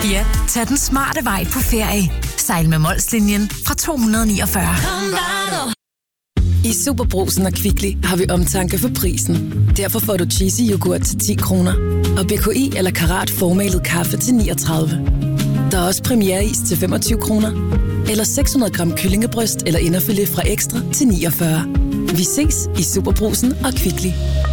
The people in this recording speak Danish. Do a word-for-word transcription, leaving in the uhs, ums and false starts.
Ja, tag den smarte vej på ferie. Sejl med Molslinjen fra to hundrede niogfyrre. I Superbrugsen og Kvickly har vi omtanke for prisen. Derfor får du cheesy yoghurt til ti kroner. Og B K I eller Karat formalet kaffe til niogtredive. Der er også premiereis til femogtyve kroner. Eller seks hundrede gram kyllingebryst eller inderfilet fra Ekstra til niogfyrre. Vi ses i Superbrugsen og Kvickly.